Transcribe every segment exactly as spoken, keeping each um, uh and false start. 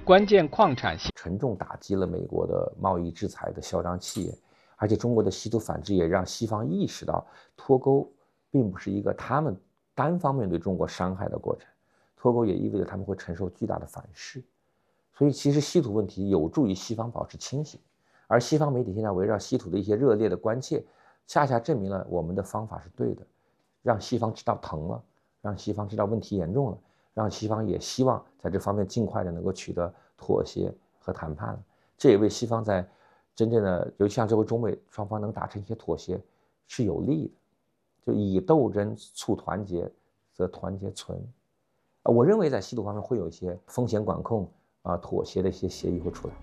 关键矿产沉重打击了美国的贸易制裁的嚣张气焰，而且中国的稀土反制也让西方意识到脱钩并不是一个他们单方面对中国伤害的过程，脱钩也意味着他们会承受巨大的反噬。所以其实稀土问题有助于西方保持清醒，而西方媒体现在围绕稀土的一些热烈的关切，恰恰证明了我们的方法是对的，让西方知道疼了，让西方知道问题严重了，让西方也希望在这方面尽快的能够取得妥协和谈判了。这也为西方在真正的，尤其像这回中美双方能达成一些妥协是有利的。就以斗争促团结，则团结存。我认为在稀土方面会有一些风险管控啊、妥协的一些协议会出来。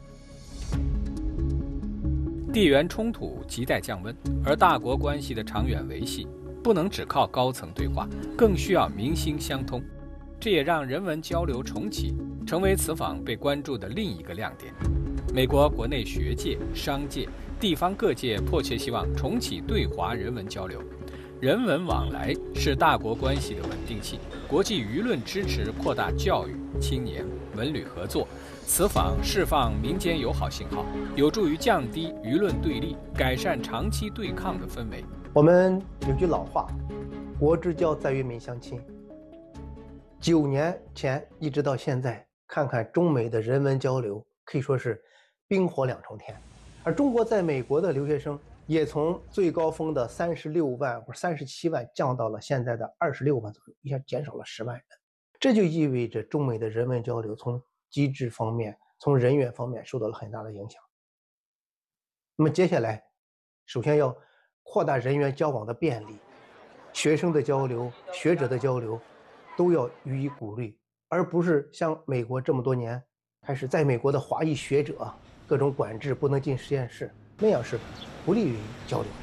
地缘冲突亟待降温，而大国关系的长远维系不能只靠高层对话，更需要民心相通。这也让人文交流重启成为此访被关注的另一个亮点。美国国内学界、商界、地方各界迫切希望重启对华人文交流。人文往来是大国关系的稳定器，国际舆论支持扩大教育、青年、文旅合作。此访释放民间友好信号，有助于降低舆论对立，改善长期对抗的氛围。 我们有句老话，国之交在于民相亲。九年前一直到现在，看看中美的人文交流，可以说是冰火两重天。而中国在美国的留学生也从最高峰的三十六万或者三十七万降到了现在的二十六万左右，一下减少了十万人。这就意味着中美的人文交流从机制方面、从人员方面受到了很大的影响。那么接下来，首先要扩大人员交往的便利，学生的交流、学者的交流都要予以鼓励，而不是像美国这么多年开始在美国的华裔学者各种管制，不能进实验室，那样是不利于交流。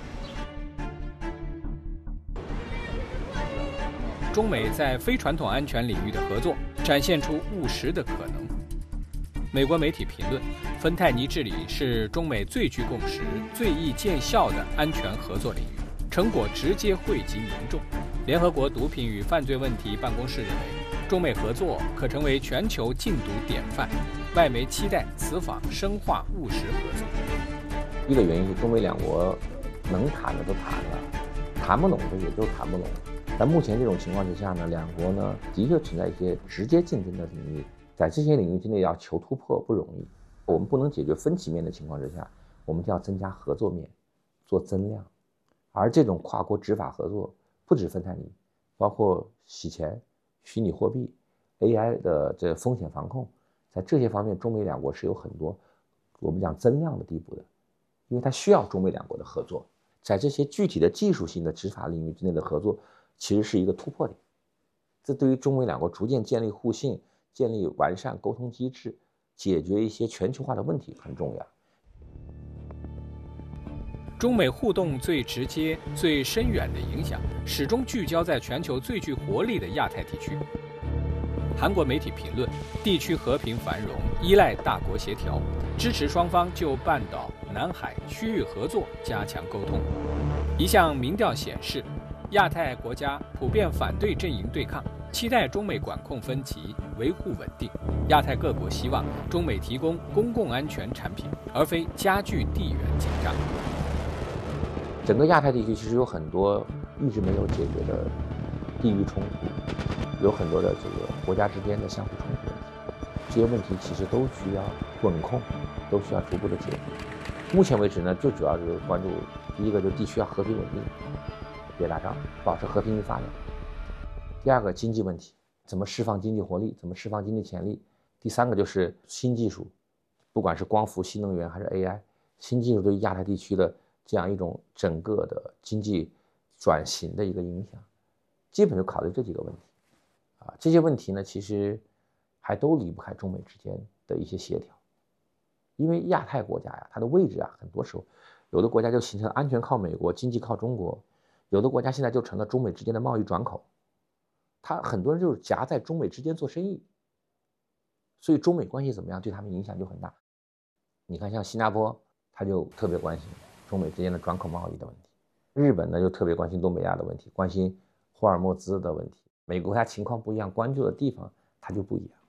中美在非传统安全领域的合作展现出务实的可能。美国媒体评论，芬太尼治理是中美最具共识、最易见效的安全合作领域，成果直接惠及民众。联合国毒品与犯罪问题办公室认为，中美合作可成为全球禁毒典范。外媒期待此访深化务实合作。 一个原因是中美两国能谈的都谈了，谈不拢的也就谈不拢。在目前这种情况之下呢，两国呢的确存在一些直接竞争的领域，在这些领域之内要求突破不容易。我们不能解决分歧面的情况之下，我们就要增加合作面，做增量。而这种跨国执法合作不止芬太尼，包括洗钱、虚拟货币、A I 的这风险防控，在这些方面，中美两国是有很多我们讲增量的地步的，因为它需要中美两国的合作。在这些具体的技术性的执法领域之内的合作，其实是一个突破点。这对于中美两国逐渐建立互信、建立完善沟通机制、解决一些全球化的问题很重要。 中美互动最直接、最深远的影响，始终聚焦在全球最具活力的亚太地区。韩国媒体评论，地区和平繁荣依赖大国协调，支持双方就半岛、南海区域合作加强沟通。一项民调显示，亚太国家普遍反对阵营对抗，期待中美管控分歧，维护稳定。亚太各国希望中美提供公共安全产品，而非加剧地缘紧张。 整个亚太地区其实有很多一直没有解决的地域冲突，有很多的这个国家之间的相互冲突问题，这些问题其实都需要稳控，都需要逐步的解决。目前为止呢，最主要就是关注第一个，就是地区要和平稳定，别打仗，保持和平与发展。第二个，经济问题，怎么释放经济活力，怎么释放经济潜力。第三个就是新技术，不管是光伏、新能源还是 A I， 新技术对于亚太地区的这样一种整个的经济转型的一个影响，基本就考虑这几个问题啊。这些问题呢，其实还都离不开中美之间的一些协调，因为亚太国家呀，它的位置啊，很多时候有的国家就形成安全靠美国，经济靠中国，有的国家现在就成了中美之间的贸易转口，他很多人就是夹在中美之间做生意，所以中美关系怎么样对他们影响就很大。你看像新加坡，他就特别关心中美之间的转口贸易的问题，日本呢就特别关心东北亚的问题，关心霍尔莫兹的问题，每个国家情况不一样，关注的地方它就不一样。